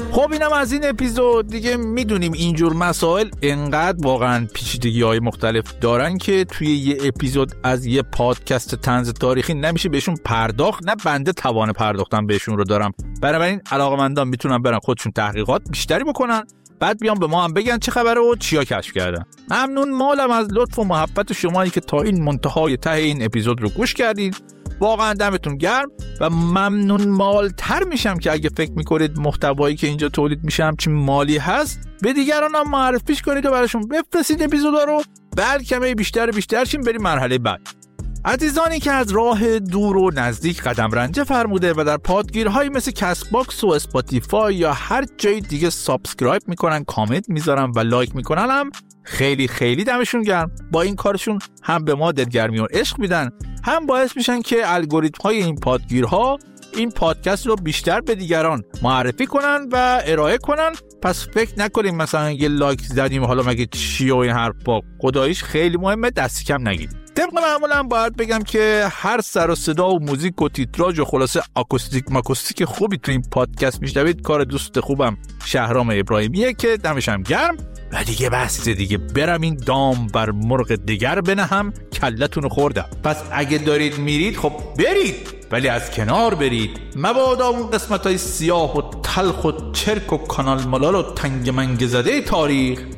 خب اینم از این اپیزود. دیگه میدونیم اینجور مسائل انقدر واقعا پیچیدگی‌های مختلف دارن که توی یه اپیزود از یه پادکست طنز تاریخی نمیشه بهشون پرداخت، نه بنده توان پرداختن بهشون رو دارم. بنابراین علاقه‌مندان میتونن برن خودشون تحقیقات بیشتری بکنن، بعد بیان به ما هم بگن چه خبره و چیا کشف کردن. ممنون مالم از لطف و محبت شمایی که تا این منتهای ته این اپیزود رو گوش کردید. واقعا دمتون گرم و ممنون مالتر میشم که اگه فکر میکنید محتوایی که اینجا تولید میشه همچین مالی هست، به دیگران هم معرفیش کنید و براشون بفرستید اپیزودا رو، بلکه بیشتر شیم بریم مرحله بعد. عزیزانی که از راه دور و نزدیک قدم رنجه فرموده و در پادگیرهایی مثل کست باکس و اسپاتیفای یا هر جای دیگه سابسکرایب میکنن، کامنت میذارن و لایک میکنن، هم خیلی خیلی دمشون گرم. با این کارشون هم به ما دلگرمی و عشق میدن، هم باعث میشن که الگوریتم های این پادگیرها این پادکست رو بیشتر به دیگران معرفی کنن و ارائه کنن. پس فکر نکنیم مثلا یه لایک زدیم حالا مگه چی و این حرفا، خداییش خیلی مهمه، دستی کم نگیرید. طبق معمولا باید بگم که هر سر و صدا و موزیک و تیتراژ و خلاصه آکوستیک خوبی تو این پادکست میشنوید کار دوست خوبم شهرام ابراهیمیه که دمشم گرم. و دیگه بس دیگه، برم این دام بر مرغ دیگر بنهم کلتون خوردم. پس اگه دارید میرید خب برید، ولی از کنار برید، مبادا اون قسمت‌های سیاه و تلخ و چرک و کانال ملال و تنگ منگ زده تاریخ